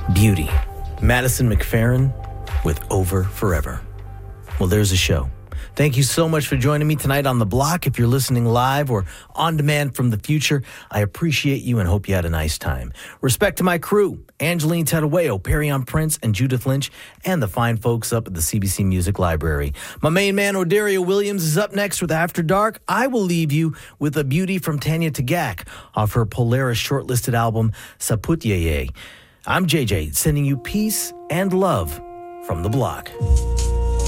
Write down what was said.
Beauty. Madison McFerrin with Over Forever. Well, there's a show. Thank you so much for joining me tonight on The Block. If you're listening live or on demand from the future, I appreciate you and hope you had a nice time. Respect to my crew, Angeline Tedaweo, Perrion Prince, and Judith Lynch, and the fine folks up at the CBC Music Library. My main man, Odario Williams, is up next with After Dark. I will leave you with a beauty from Tanya Tagaq off her Polaris shortlisted album, Saputyeye. I'm JJ, sending you peace and love from The Block.